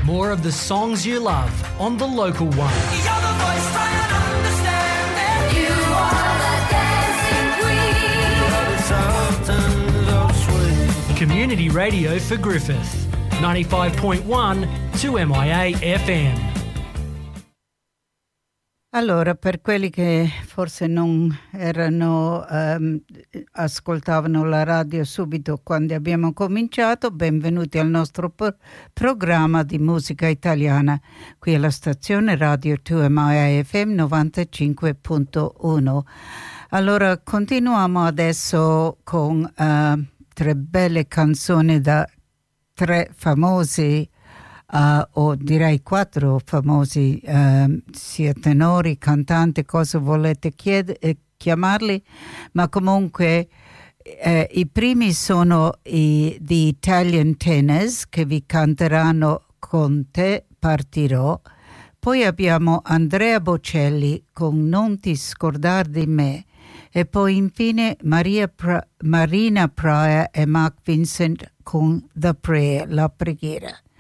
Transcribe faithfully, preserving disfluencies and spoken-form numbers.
More of the songs you love on the local one. You're the voice trying to understand it. You are the dancing queen. Community radio for Griffith. ninety-five point one to M I A F M. Allora, per quelli che forse non erano, um, ascoltavano la radio subito quando abbiamo cominciato, benvenuti al nostro pro- programma di musica italiana qui alla stazione radio due M I A F M novantacinque punto uno. Allora, continuiamo adesso con uh, tre belle canzoni da tre famosi Uh, o direi quattro famosi uh, sia tenori, cantanti, cosa volete chied- eh, chiamarli, ma comunque eh, i primi sono i The Italian Tenors che vi canteranno Con te partirò, poi abbiamo Andrea Bocelli con Non ti scordar di me e poi infine Maria pra- Marina Praia e Mark Vincent con The Prayer, la preghiera.